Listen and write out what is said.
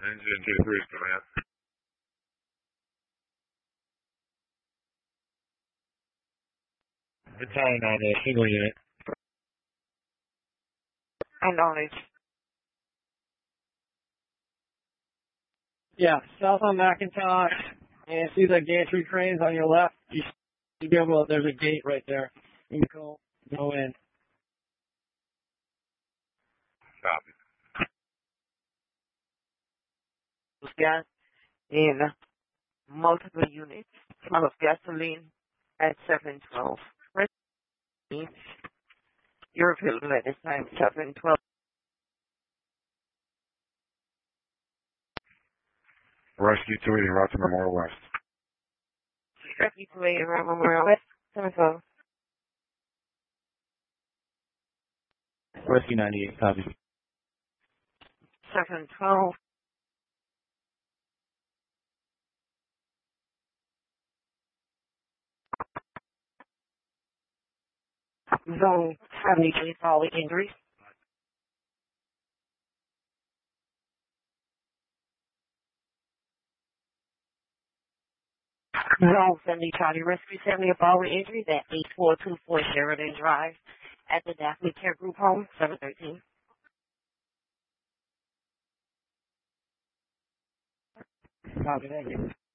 Engine 23 is coming out. Battalion 98, single unit. Acknowledge. Yeah, south on McIntosh, and see the gantry cranes on your left. You should be able to, there's a gate right there. You can go in. Copy. Gas in multiple units of gasoline at 712. You're available at this time, 712. Rescue 280, route to Memorial West. Rescue 280 around Memorial West, 712. Rescue 98, copy. 712. Zone 73, following injuries. Zone 70, Charlie Rescue 70, following injuries at 8424 Sheridan Drive at the Daphne Care Group Home, 713. Copy, thank you.